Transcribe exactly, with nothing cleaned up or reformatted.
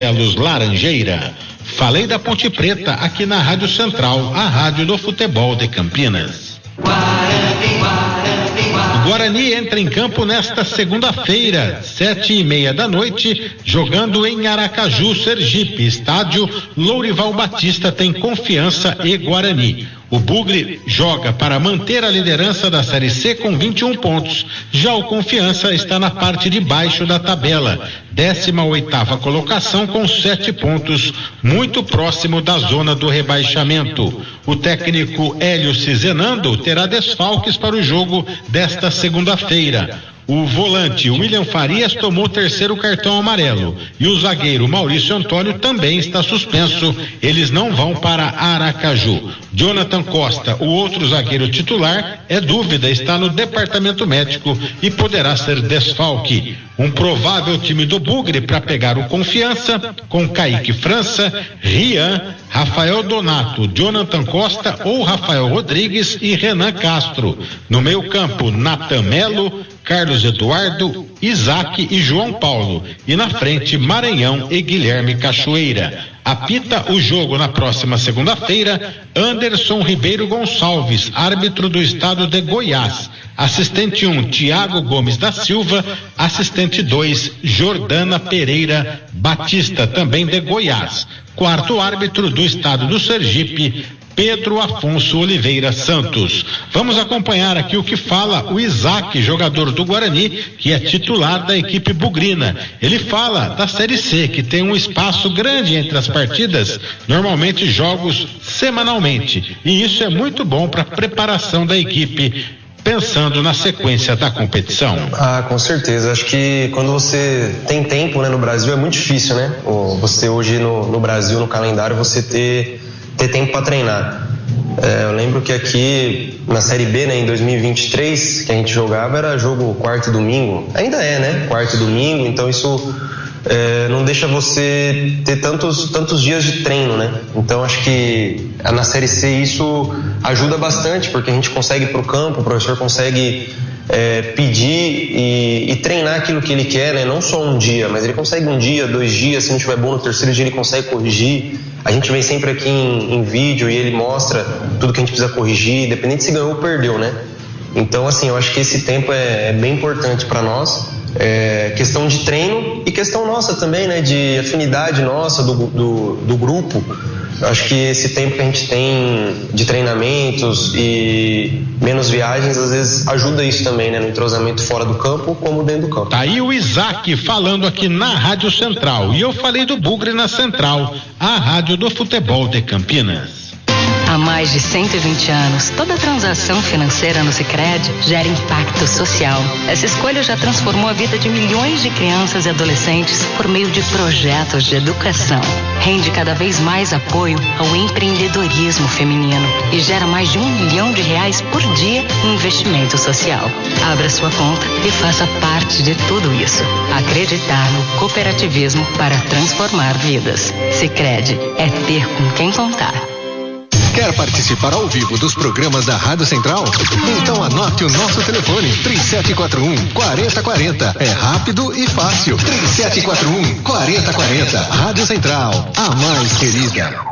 Elos Laranjeira. Falei da Ponte Preta aqui na Rádio Central, a rádio do futebol de Campinas. O Guarani entra em campo nesta segunda-feira, sete e meia da noite, jogando em Aracaju, Sergipe. Estádio Lourival Batista tem Confiança e Guarani. O Bugre joga para manter a liderança da Série C com vinte e um pontos. Já o Confiança está na parte de baixo da tabela, décima oitava colocação com sete pontos, muito próximo da zona do rebaixamento. O técnico Hélio Cizenando terá desfalques para o jogo desta segunda-feira. O volante William Farias tomou o terceiro cartão amarelo e o zagueiro Maurício Antônio também está suspenso. Eles não vão para Aracaju. Jonathan Costa, o outro zagueiro titular, é dúvida, está no departamento médico e poderá ser desfalque. Um provável time do Bugre para pegar o Confiança com Kaique França, Rian, Rafael Donato, Jonathan Costa ou Rafael Rodrigues e Renan Castro. No meio campo, Natan Melo, Carlos Eduardo, Isaac e João Paulo. E na frente, Maranhão e Guilherme Cachoeira. Apita o jogo na próxima segunda-feira, Anderson Ribeiro Gonçalves, árbitro do estado de Goiás. Assistente um, Tiago Gomes da Silva. Assistente dois, Jordana Pereira Batista, também de Goiás. Quarto árbitro do estado do Sergipe, Pedro Afonso Oliveira Santos. Vamos acompanhar aqui o que fala o Isaac, jogador do Guarani, que é titular da equipe bugrina. Ele fala da Série C, que tem um espaço grande entre as partidas, normalmente jogos semanalmente, e isso é muito bom para a preparação da equipe, pensando na sequência da competição. Ah, com certeza. Acho que quando você tem tempo, né, no Brasil é muito difícil, né? Você hoje no, no Brasil, no calendário, você ter ter tempo para treinar. É, eu lembro que aqui na Série B, né, em dois mil e vinte e três, que a gente jogava era jogo quarto e domingo. Ainda é, né? Quarto e domingo, então isso é, não deixa você ter tantos, tantos dias de treino, né? Então acho que na Série C isso ajuda bastante, porque a gente consegue ir pro campo, o professor consegue é, pedir e, e treinar aquilo que ele quer, né? Não só um dia, mas ele consegue um dia, dois dias, se não estiver bom no terceiro dia ele consegue corrigir. A gente vem sempre aqui em, em vídeo e ele mostra tudo que a gente precisa corrigir, independente se ganhou ou perdeu, né? Então, assim, eu acho que esse tempo é, é bem importante para nós. É questão de treino e questão nossa também, né? De afinidade nossa, do, do, do grupo. Eu acho que esse tempo que a gente tem de treinamentos e menos viagens, às vezes ajuda isso também, né? No entrosamento fora do campo como dentro do campo. Tá aí o Isaac falando aqui na Rádio Central. E eu falei do Bugre na Central, a rádio do futebol de Campinas. Há mais de cento e vinte anos, toda transação financeira no Sicredi gera impacto social. Essa escolha já transformou a vida de milhões de crianças e adolescentes por meio de projetos de educação. Rende cada vez mais apoio ao empreendedorismo feminino e gera mais de um milhão de reais por dia em investimento social. Abra sua conta e faça parte de tudo isso. Acreditar no cooperativismo para transformar vidas. Sicredi é ter com quem contar. Quer participar ao vivo dos programas da Rádio Central? Então anote o nosso telefone, três sete quatro um, quatro zero quatro zero. É rápido e fácil. três sete quatro um, quatro zero quatro zero. Rádio Central, a mais querida.